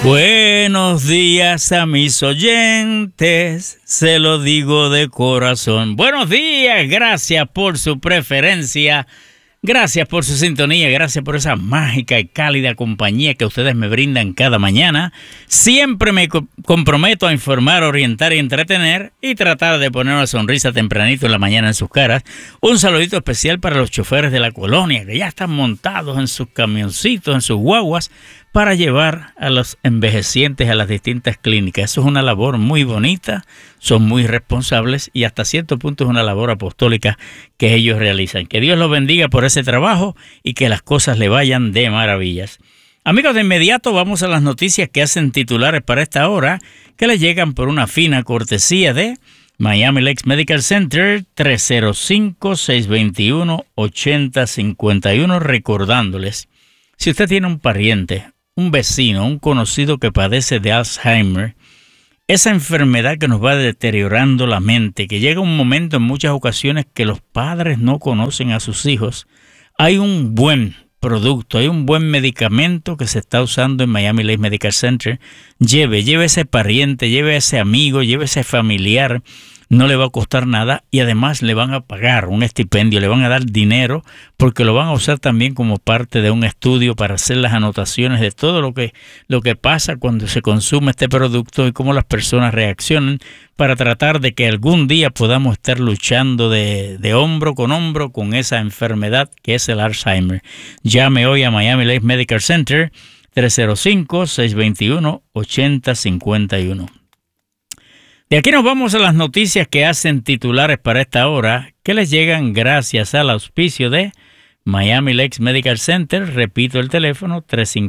Buenos días a mis oyentes, se lo digo de corazón. Buenos días, gracias por su preferencia, gracias por su sintonía, gracias por esa mágica y cálida compañía que ustedes me brindan cada mañana. Siempre me comprometo a informar, orientar y entretener y tratar de poner una sonrisa tempranito en la mañana en sus caras. Un saludito especial para los choferes de la colonia que ya están montados en sus camioncitos, en sus guaguas, para llevar a los envejecientes a las distintas clínicas. Eso es una labor muy bonita, son muy responsables y hasta cierto punto es una labor apostólica que ellos realizan. Que Dios los bendiga por ese trabajo y que las cosas le vayan de maravillas. Amigos, de inmediato vamos a las noticias que hacen titulares para esta hora, que les llegan por una fina cortesía de Miami Lakes Medical Center, 305-621-8051, recordándoles, si usted tiene un pariente, un vecino, un conocido que padece de Alzheimer, esa enfermedad que nos va deteriorando la mente, que llega un momento en muchas ocasiones que los padres no conocen a sus hijos, hay un buen producto, hay un buen medicamento que se está usando en Miami Lakes Medical Center. Lleve ese pariente, lleve ese amigo, lleve ese familiar. No le va a costar nada y además le van a pagar un estipendio, le van a dar dinero porque lo van a usar también como parte de un estudio para hacer las anotaciones de todo lo que pasa cuando se consume este producto y cómo las personas reaccionan para tratar de que algún día podamos estar luchando de hombro con esa enfermedad que es el Alzheimer. Llame hoy a Miami Lakes Medical Center 305-621-8051. De aquí nos vamos a las noticias que hacen titulares para esta hora, que les llegan gracias al auspicio de Miami Lakes Medical Center. Repito el teléfono,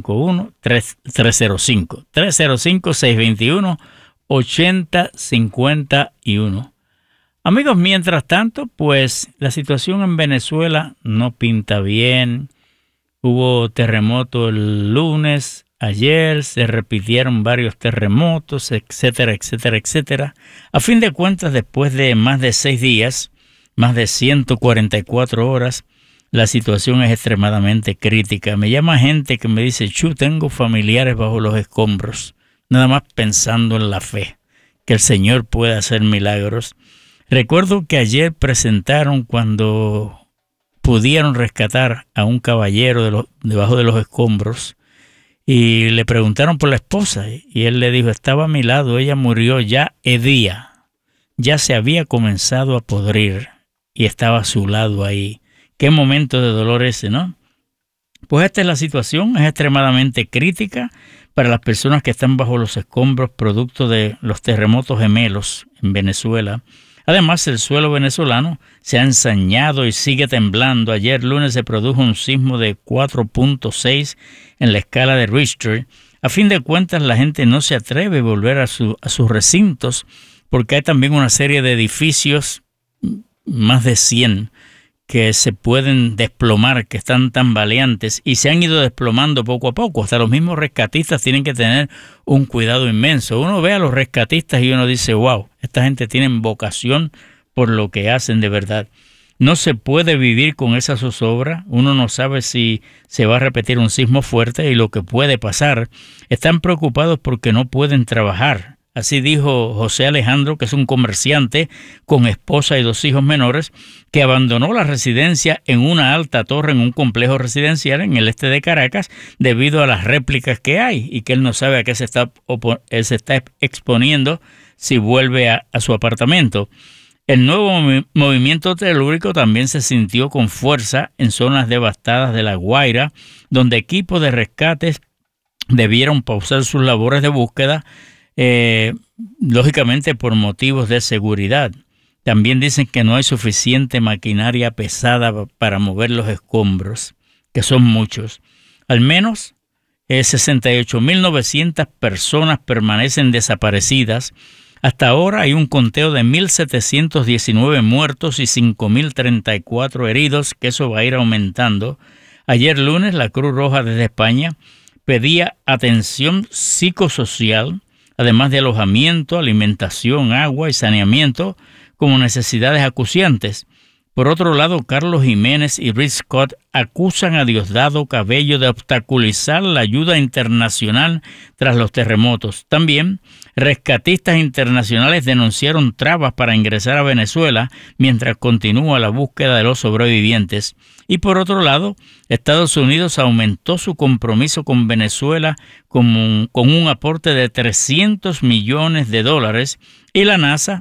305-621-8051. Amigos, mientras tanto, pues la situación en Venezuela no pinta bien. Hubo terremoto el lunes. Ayer se repitieron varios terremotos, etcétera, etcétera, etcétera. A fin de cuentas, después de más de 6 días, más de 144 horas, la situación es extremadamente crítica. Me llama gente que me dice, tengo familiares bajo los escombros, nada más pensando en la fe, que el Señor puede hacer milagros. Recuerdo que ayer presentaron cuando pudieron rescatar a un caballero debajo de los escombros, y le preguntaron por la esposa y él le dijo, estaba a mi lado, ella murió ya día, ya se había comenzado a podrir y estaba a su lado ahí. Qué momento de dolor ese, ¿no? Pues esta es la situación, es extremadamente crítica para las personas que están bajo los escombros producto de los terremotos gemelos en Venezuela. Además, el suelo venezolano se ha ensañado y sigue temblando. Ayer lunes se produjo un sismo de 4.6 en la escala de Richter. A fin de cuentas, la gente no se atreve a volver a sus recintos porque hay también una serie de edificios, más de 100, que se pueden desplomar, que están tambaleantes y se han ido desplomando poco a poco. Hasta los mismos rescatistas tienen que tener un cuidado inmenso. Uno ve a los rescatistas y uno dice, wow, esta gente tiene vocación por lo que hacen de verdad. No se puede vivir con esa zozobra. Uno no sabe si se va a repetir un sismo fuerte y lo que puede pasar. Están preocupados porque no pueden trabajar. Así dijo José Alejandro, que es un comerciante con esposa y 2 hijos menores, que abandonó la residencia en una alta torre en un complejo residencial en el este de Caracas debido a las réplicas que hay y que él no sabe a qué se está exponiendo si vuelve a su apartamento. El nuevo movimiento telúrico también se sintió con fuerza en zonas devastadas de La Guaira, donde equipos de rescates debieron pausar sus labores de búsqueda, lógicamente por motivos de seguridad. También dicen que no hay suficiente maquinaria pesada para mover los escombros, que son muchos. Al menos 68.900 personas permanecen desaparecidas. Hasta ahora hay un conteo de 1.719 muertos y 5.034 heridos, que eso va a ir aumentando. Ayer lunes la Cruz Roja desde España pedía atención psicosocial, además de alojamiento, alimentación, agua y saneamiento como necesidades acuciantes. Por otro lado, Carlos Jiménez y Rick Scott acusan a Diosdado Cabello de obstaculizar la ayuda internacional tras los terremotos. También, rescatistas internacionales denunciaron trabas para ingresar a Venezuela mientras continúa la búsqueda de los sobrevivientes. Y por otro lado, Estados Unidos aumentó su compromiso con Venezuela con un aporte de $300 millones y la NASA,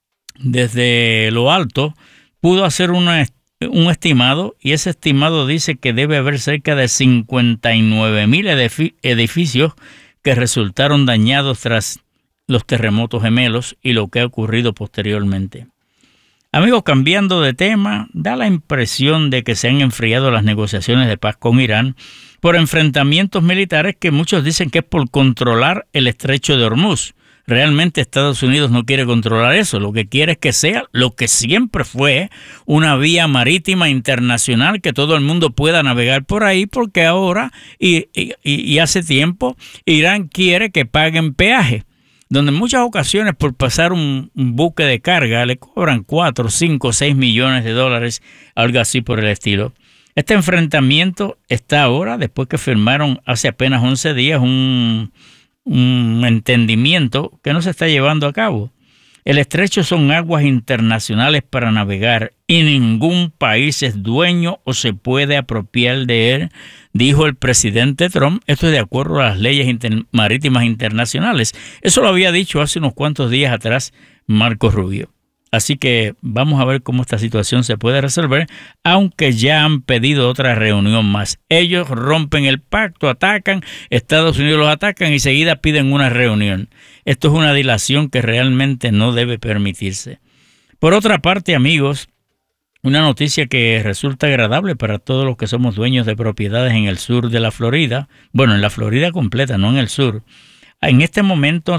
desde lo alto, pudo hacer un estimado, y ese estimado dice que debe haber cerca de 59,000 edificios que resultaron dañados tras los terremotos gemelos y lo que ha ocurrido posteriormente. Amigos, cambiando de tema, da la impresión de que se han enfriado las negociaciones de paz con Irán por enfrentamientos militares que muchos dicen que es por controlar el estrecho de Hormuz. Realmente Estados Unidos no quiere controlar eso, lo que quiere es que sea lo que siempre fue, una vía marítima internacional, que todo el mundo pueda navegar por ahí, porque ahora y hace tiempo Irán quiere que paguen peaje, donde en muchas ocasiones por pasar un buque de carga le cobran 4, 5, 6 millones de dólares, algo así por el estilo. Este enfrentamiento está ahora, después que firmaron hace apenas 11 días un entendimiento que no se está llevando a cabo. El estrecho son aguas internacionales para navegar y ningún país es dueño o se puede apropiar de él, dijo el presidente Trump. Esto es de acuerdo a las leyes marítimas internacionales. Eso lo había dicho hace unos cuantos días atrás Marco Rubio. Así que vamos a ver cómo esta situación se puede resolver, aunque ya han pedido otra reunión más. Ellos rompen el pacto, atacan, Estados Unidos los atacan y seguida piden una reunión. Esto es una dilación que realmente no debe permitirse. Por otra parte, amigos, una noticia que resulta agradable para todos los que somos dueños de propiedades en el sur de la Florida, bueno, en la Florida completa, no en el sur. En este momento,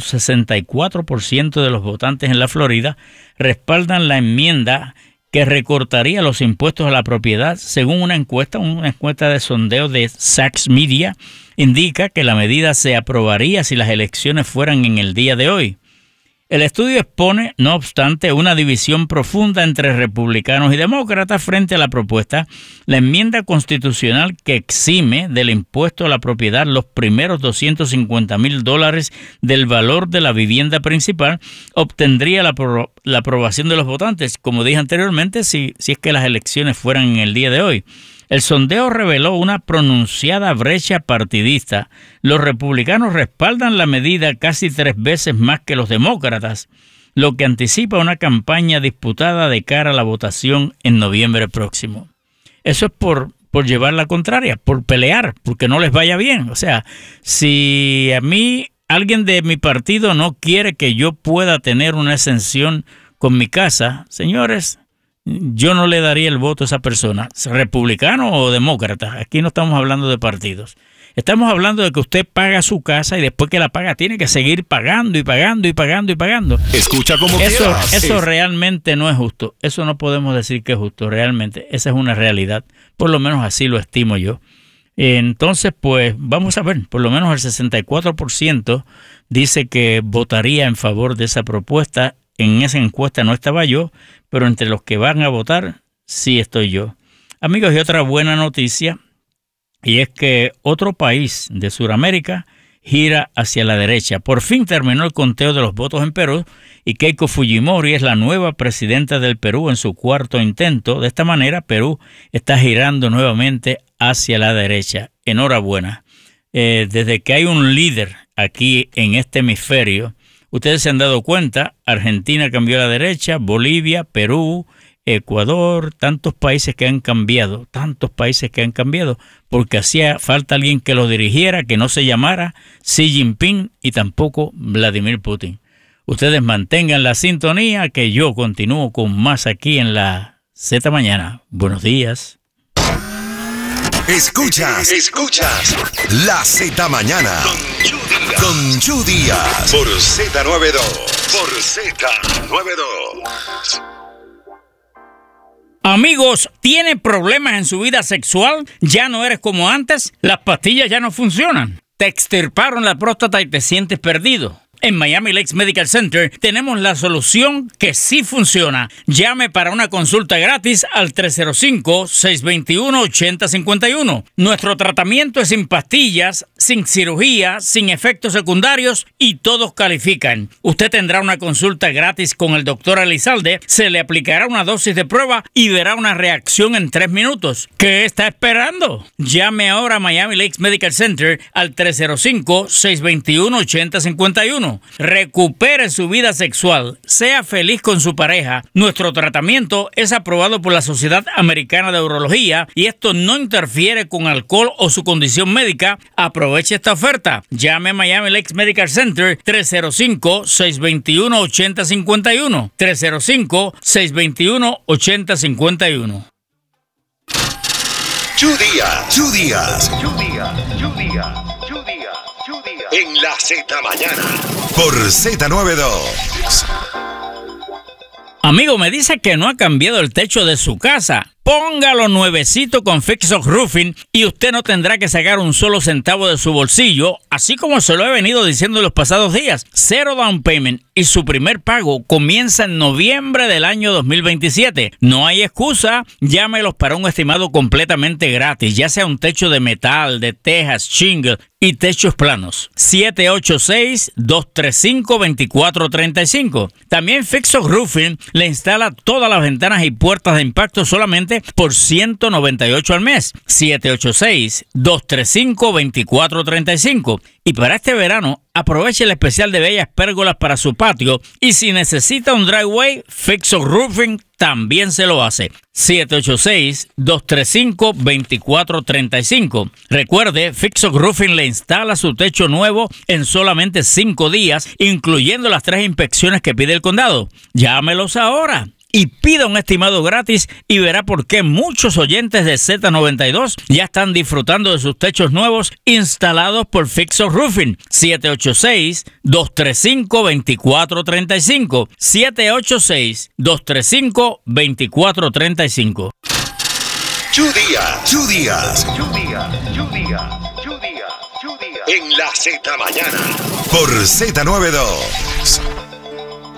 64% de los votantes en la Florida respaldan la enmienda que recortaría los impuestos a la propiedad. Según una encuesta de sondeo de Sachs Media, indica que la medida se aprobaría si las elecciones fueran en el día de hoy. El estudio expone, no obstante, una división profunda entre republicanos y demócratas frente a la propuesta. La enmienda constitucional que exime del impuesto a la propiedad los primeros $250,000 del valor de la vivienda principal obtendría la aprobación de los votantes, como dije anteriormente, si es que las elecciones fueran en el día de hoy. El sondeo reveló una pronunciada brecha partidista. Los republicanos respaldan la medida casi 3 veces más que los demócratas, lo que anticipa una campaña disputada de cara a la votación en noviembre próximo. Eso es por llevar la contraria, por pelear, porque no les vaya bien. O sea, si a mí alguien de mi partido no quiere que yo pueda tener una exención con mi casa, señores, yo no le daría el voto a esa persona, republicano o demócrata. Aquí no estamos hablando de partidos. Estamos hablando de que usted paga su casa y después que la paga tiene que seguir pagando y pagando y pagando y pagando. Escucha como quieras. Eso realmente no es justo. Eso no podemos decir que es justo realmente. Esa es una realidad. Por lo menos así lo estimo yo. Entonces, pues vamos a ver. Por lo menos el 64% dice que votaría en favor de esa propuesta. En esa encuesta no estaba yo, pero entre los que van a votar, sí estoy yo. Amigos, y otra buena noticia, y es que otro país de Sudamérica gira hacia la derecha. Por fin terminó el conteo de los votos en Perú y Keiko Fujimori es la nueva presidenta del Perú en su 4º intento. De esta manera, Perú está girando nuevamente hacia la derecha. Enhorabuena. Desde que hay un líder aquí en este hemisferio, ustedes se han dado cuenta, Argentina cambió a la derecha, Bolivia, Perú, Ecuador, tantos países que han cambiado, porque hacía falta alguien que lo dirigiera, que no se llamara Xi Jinping y tampoco Vladimir Putin. Ustedes mantengan la sintonía, que yo continúo con más aquí en la Z Mañana. Buenos días. Escuchas la Z Mañana con Chu Díaz por Z92. Amigos, ¿tiene problemas en su vida sexual? ¿Ya no eres como antes? ¿Las pastillas ya no funcionan? ¿Te extirparon la próstata y te sientes perdido? En Miami Lakes Medical Center tenemos la solución que sí funciona. Llame para una consulta gratis al 305-621-8051. Nuestro tratamiento es sin pastillas, sin cirugía, sin efectos secundarios y todos califican. Usted tendrá una consulta gratis con el doctor Elizalde, se le aplicará una dosis de prueba y verá una reacción en 3 minutos. ¿Qué está esperando? Llame ahora a Miami Lakes Medical Center al 305-621-8051. Recupere su vida sexual, sea feliz con su pareja. Nuestro tratamiento es aprobado por la Sociedad Americana de Urología y esto no interfiere con alcohol o su condición médica. Aproveche esta oferta. Llame a Miami Lakes Medical Center 305-621-8051. 305-621-8051. Chu Díaz. En la Z Mañana. Por Z92. Amigo, me dice que no ha cambiado el techo de su casa. Póngalo nuevecito con Fixox Roofing y usted no tendrá que sacar un solo centavo de su bolsillo, así como se lo he venido diciendo en los pasados días. 0 down payment y su primer pago comienza en noviembre del año 2027. No hay excusa, llámelos para un estimado completamente gratis, ya sea un techo de metal, de tejas, shingle y techos planos. 786-235-2435. También Fixox Roofing le instala todas las ventanas y puertas de impacto solamente por $198 al mes. 786-235-2435. Y para este verano, aproveche el especial de bellas pérgolas para su patio. Y si necesita un driveway, Fixox Roofing también se lo hace. 786-235-2435. Recuerde, Fixox Roofing le instala su techo nuevo en solamente 5 días, incluyendo las 3 inspecciones que pide el condado. Llámelos ahora y pida un estimado gratis y verá por qué muchos oyentes de Z92 ya están disfrutando de sus techos nuevos instalados por Fixox Roofing. 786-235-2435. 786-235-2435. Chu Díaz. En la Z Mañana. Por Z92.